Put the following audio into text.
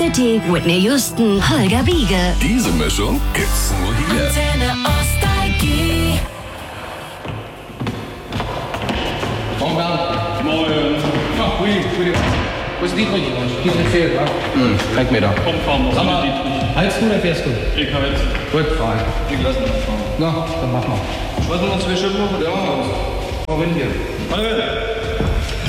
City, Whitney Houston, Holger Wiege. Diese Mischung gibt's nur hier. Antenne Nostalgie. Morgen Bernd. Moin. Ach, Rudi. Wo ist Dietrich? Dietrich fehlt, wa? Zeig mir da. Komm, fahren wir. Sag mal, heilst du oder fährst du? Ich heiz. Gut, fein. Ich lasse mich fahren. Na, dann mach mal. Was sind noch 2 Stunden noch? Ja, Frau Wind hier. Hallo.